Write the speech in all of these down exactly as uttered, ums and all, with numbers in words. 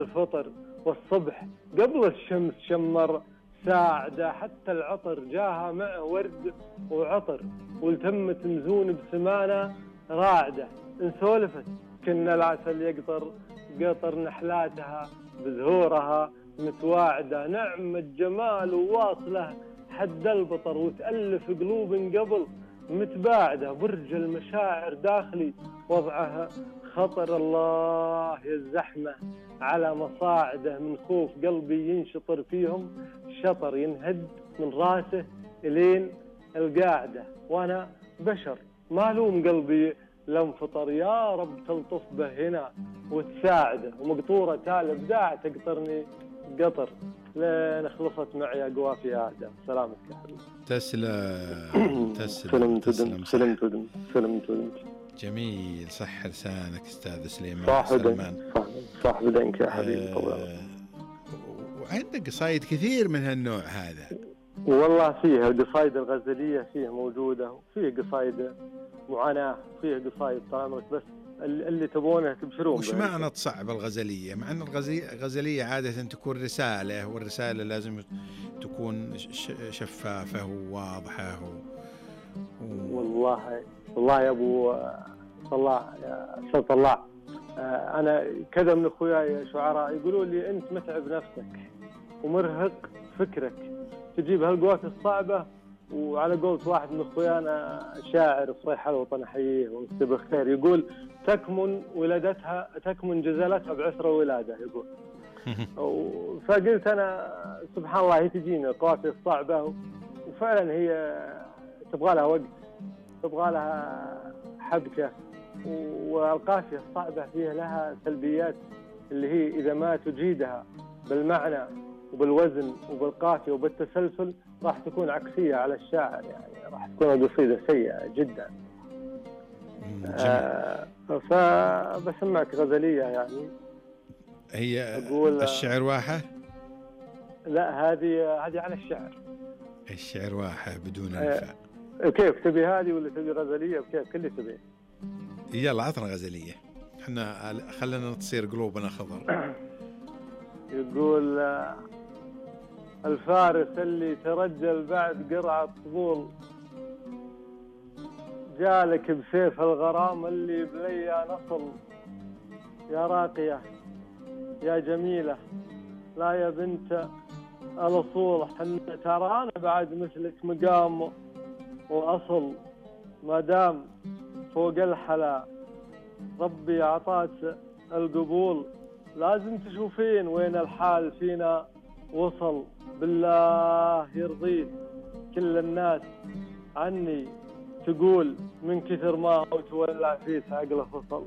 الفطر والصبح قبل الشمس شمر ساعدة، حتى العطر جاها معه ورد وعطر، والتمت نزون بسمانة راعدة. انسولفت كنا العسل يقطر، قطر نحلاتها بزهورها متواعدة. نعم الجمال وواصله حد البطر، وتألف قلوب قبل متباعدة. برج المشاعر داخلي وضعها خطر، الله يا الزحمة على مصاعده. من خوف قلبي ينشطر فيهم شطر، ينهد من راسه إلين القاعدة. وأنا بشر ما لوم قلبي لم فطر، يا رب تلطف به هنا وتساعده. ومقطورة تال إبداع تقطرني قطر، لين خلصت معي قوافي أعداء. سلامك يا حبيبي. تسلم تسلم تسلم سلم تدم سلم تدم. جميل، صح لسانك أستاذ سليمان. صح سلمان، صح صح بدنك يا حبيبي. آه وعندك قصايد كثير من هالنوع هذا. والله فيها قصايد الغزلية فيه موجودة، وفيه قصايد معاناة، فيه قصايد طال بس اللي تبونه تبشرون. وش معنى تصعب الغزلية؟ مع أن الغزلية عادة تكون رسالة، والرسالة لازم تكون شفافة وواضحة و... و... والله والله يا أبو طلع يا أستاذ طلع، أنا كذا من أخوياي شعراء يقولوا لي أنت متعب نفسك ومرهق فكرك تجيب هالقوات الصعبة. وعلى قولة واحد من أخويانا شاعر صيح الوطن أحييه ومسي بخير، يقول تكمن ولادتها تكمن جزالتها بعسر ولادة. يقول فقلت أنا سبحان الله هي تجينا القوافي الصعبة، وفعلا هي تبغى لها وقت، تبغى لها حبكة، والقافية الصعبة فيها لها سلبيات اللي هي إذا ما تجيدها بالمعنى وبالوزن وبالقافية وبالتسلسل راح تكون عكسية على الشاعر، يعني راح تكون قصيدة سيئة جدا. آه فبسمعك غزلية يعني. هي الشعر واحة؟ لا هذه هذه على الشعر. الشعر واحة بدون الفاء. آه كيف تبي هذه ولا تبي غزلية؟ كيف كل تبي؟ يلا عطنا غزلية، احنا خلنا تصير قلوبنا خضر. يقول الفارس اللي ترجل بعد قرعة طبول، جالك بسيف الغرام اللي بليا نصل. يا راقية يا جميلة لا يا بنت الأصول، حن ترانا بعد مثلك مقام وأصل. ما دام فوق الحلا ربي عطاك القبول، لازم تشوفين وين الحال فينا وصل. بالله يرضيك كل الناس عني تقول، من كثر ما هو تولع فيه عقله فصل.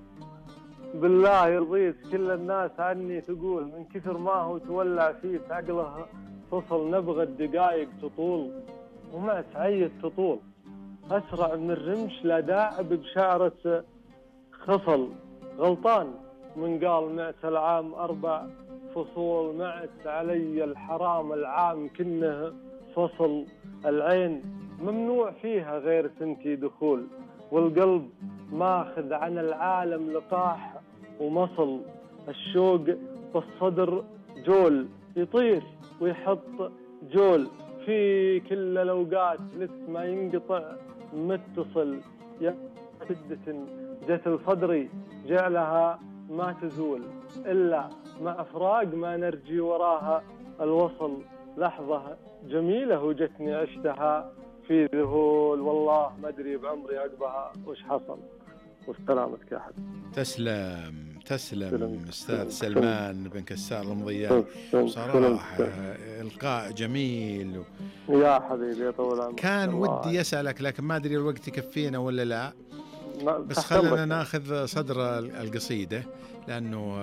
بالله يرضيك كل الناس عني تقول، من كثر ما هو تولع فيه عقله فصل. نبغى الدقايق تطول وما تعيد تطول، أسرع من الرمش لا داعب بشعرة خصل. غلطان من قال معت العام أربع فصول، معت علي الحرام العام كنه فصل. العين ممنوع فيها غير سنتي دخول، والقلب ماخذ عن العالم لقاح ومصل. الشوق بالصدر جول يطير ويحط جول، في كل الأوقات لسه ما ينقطع متصل. يا شدة جت الصدري جعلها ما تزول، إلا مع أفراق ما نرجي وراها الوصل. لحظة جميلة وجتني عشتها في ذهول، والله ما أدري بعمري عقبها وش حصل. واستلامتك يا حبيبي. تسلم تسلم أستاذ سلمان بن كسار المضيان، بصراحة إلقاء جميل و... يا حبيبي طول عمرك. كان ودي أسألك لكن ما أدري الوقت يكفينا ولا لا، بس خلنا ناخذ صدر القصيدة لأنه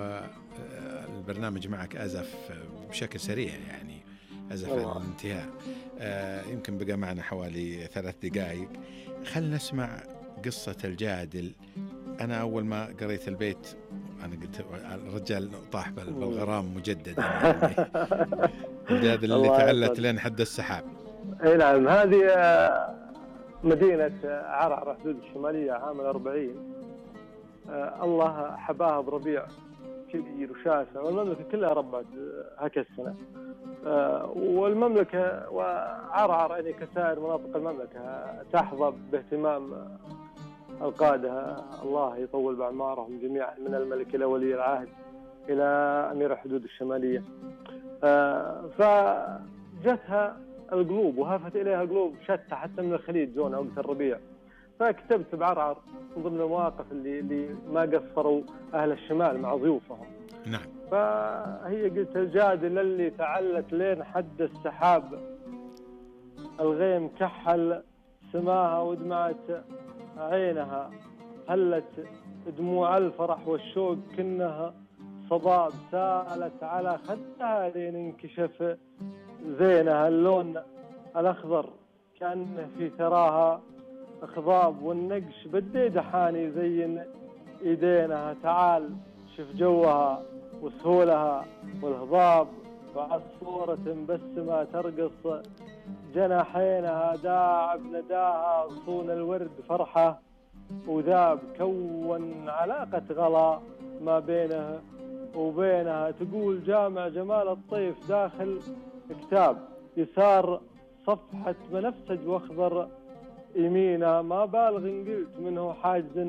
البرنامج معك أزف بشكل سريع، يعني أزف الانتهاء. يمكن بقى معنا حوالي ثلاث دقائق. خلنا نسمع قصة الجادل. أنا أول ما قريت البيت أنا قلت الرجال طاح بالغرام مجددا، يعني الجادل اللي تعلت لين حد السحاب. أي نعم، هذه مدينة عرعر حدود الشمالية عام الأربعين. الله حباها بربيع كبير وشاسع، والمملكة كلها ربعت هكا السنة. والمملكة وعرعر يعني كسائر مناطق المملكة تحظى باهتمام القادة، الله يطول بأعمارهم جميعا، من الملك إلى ولي العهد إلى أمير الحدود الشمالية. فجتها القلوب وهافت إليها قلوب شتى حتى من الخليج جونا وقت الربيع. فكتبت بعرعر من ضمن المواقف اللي, اللي ما قصروا أهل الشمال مع ضيوفهم. نعم. فهي قلت الجادل اللي تعلت لين حد السحاب، الغيم كحل سماها ودمعت عينها، هلت دموع الفرح والشوق كنها صباب، سالت على خدها لين انكشف زينها، اللون الأخضر كأنه في ثراها خضاب، والنقش بالديد حاني زين إيدينها، تعال شف جوها وسهولها والهضاب، وعالصورة مبسمة ترقص جناحينها، داع بنداها غصون الورد فرحة وذاب، كون علاقة غلا ما بينه وبينها، تقول جامع جمال الطيف داخل كتاب، يسار صفحة بنفسج واخضر يمينها، ما بالغ إن قلت منه حاجز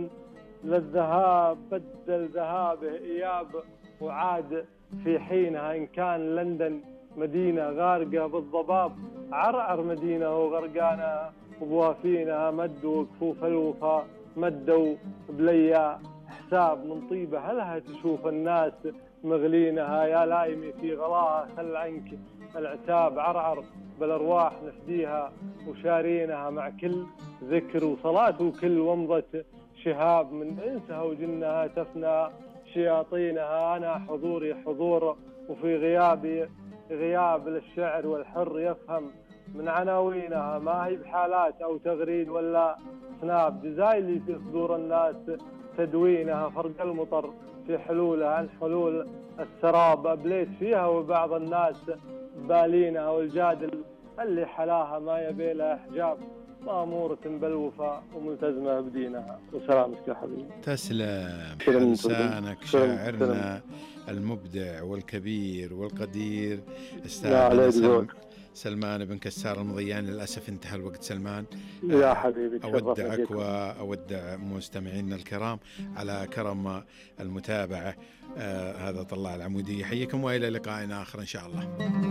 للذهاب، بدل ذهابه إياب وعاد في حينها، إن كان لندن مدينة غارقة بالضباب، عرعر مدينة وغرقانة وبوافينها، مدوا كفوف الوفا مدوا بليا حساب من طيبة، هلها تشوف الناس مغلينها، يا لايمي في غلاها خل عنك العتاب، عرعر بالأرواح نفديها وشارينها، مع كل ذكر وصلاة وكل ومضة شهاب، من إنسها وجنها تفنى شياطينها، أنا حضوري حضور وفي غيابي غياب، للشعر والحر يفهم من عناوينها، ما هي بحالات أو تغريد ولا سناب، جزايلي في صدور الناس تدوينها، فرق المطر في حلولها عن حلول السراب، أبليت فيها وبعض الناس بالينها، والجادل اللي حلاها ما يبي لها حجاب، مأمورة بالوفاء وملتزمة بدينها. وسلامك يا حبيبي. تسلم لسانك شاعرنا المبدع والكبير والقدير أستاذ سلم... سلمان بن كسار المضيان. للأسف انتهى الوقت سلمان يا حبيبي، أودعك وأودع مستمعينا الكرام على كرم المتابعة. آه هذا طلع العمودي، حيكم وإلى لقاء آخر إن شاء الله.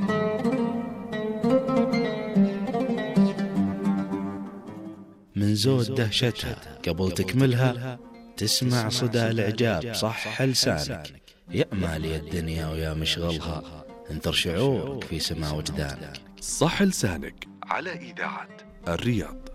من زود دهشتها قبل تكملها تسمع صدى الإعجاب صح لسانك، يا مالي الدنيا ويا مشغلها، انثر شعورك في سماع وجدانك. صح لسانك على إذاعة الرياض.